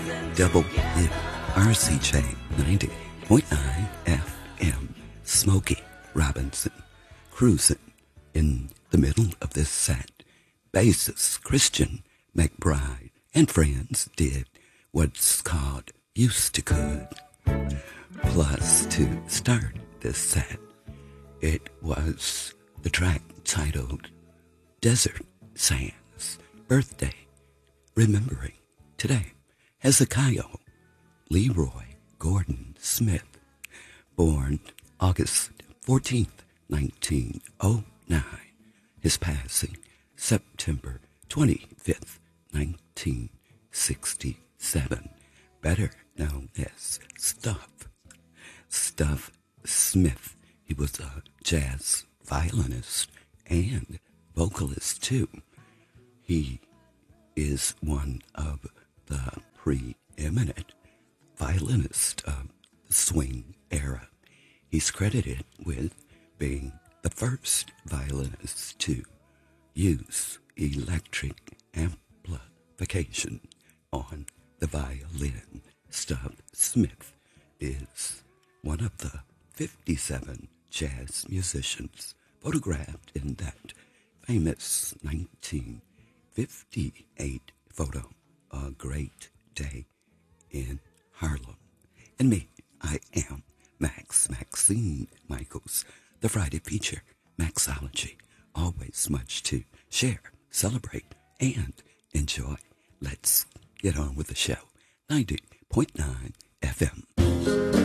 WRCJ 90.9 FM. Smokey Robinson cruising in the middle of this set. Bassist Christian McBride and friends did what's called Used to Could. Plus, to start this set, it was the track titled Desert Sands Birthday, remembering today Hezekiah Leroy Gordon Smith, born August 14th, 1909. His passing September 25th, 1967. Better known as Stuff. Stuff Smith. He was a jazz violinist and vocalist too. He is one of the preeminent violinists of the swing era. He's credited with being the first violinist to use electric amplification on the violin. Stuff Smith is one of the 57 jazz musicians photographed in that famous 1958 photo, A Great Day in Harlem. And me, I am Maxine Michaels, the Friday feature, Maxology. Always much to share, celebrate, and enjoy. Let's get on with the show. 90.9 FM.